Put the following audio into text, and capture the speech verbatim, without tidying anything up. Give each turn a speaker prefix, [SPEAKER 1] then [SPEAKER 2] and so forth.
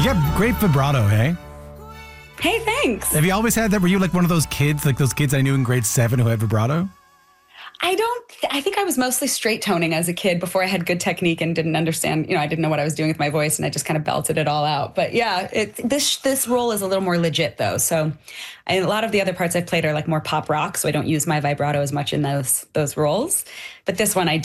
[SPEAKER 1] You got great vibrato, hey?
[SPEAKER 2] Hey, thanks.
[SPEAKER 1] Have you always had that? Were you like one of those kids, like those kids I knew in grade seven who had vibrato?
[SPEAKER 2] I don't, I think I was mostly straight toning as a kid before I had good technique and didn't understand, you know, I didn't know what I was doing with my voice and I just kind of belted it all out. But yeah, it, this this role is a little more legit though. So I, a lot of the other parts I've played are like more pop rock. So I don't use my vibrato as much in those those roles. But this one I do.